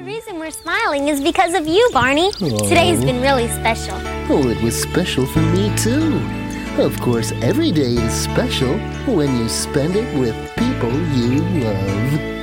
The reason we're smiling is because of you, Barney. Today's been really special. Oh, it was special for me, too. Of course, every day is special when you spend it with people you love.